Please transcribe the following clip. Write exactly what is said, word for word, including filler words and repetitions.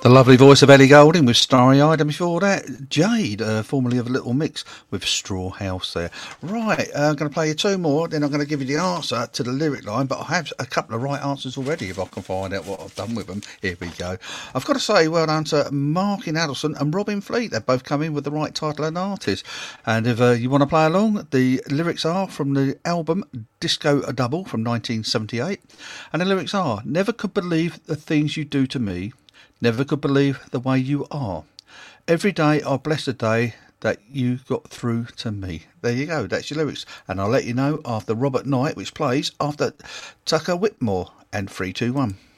The lovely voice of Ellie Goulding with Starry Eyed, and before that, Jade, uh, formerly of Little Mix, with Straw House there. Right, uh, I'm going to play you two more, then I'm going to give you the answer to the lyric line, but I have a couple of right answers already if I can find out what I've done with them. Here we go. I've got to say, well done to Markin Adelson and Robin Fleet. They've both come in with the right title and artist. And if uh, you want to play along, the lyrics are from the album Disco A Double from nineteen seventy-eight. And the lyrics are, never could believe the things you do to me. Never could believe the way you are. Every day I bless the day that you got through to me. There you go, that's your lyrics. And I'll let you know after Robert Knight, which plays after Tucker Whitmore and three two one.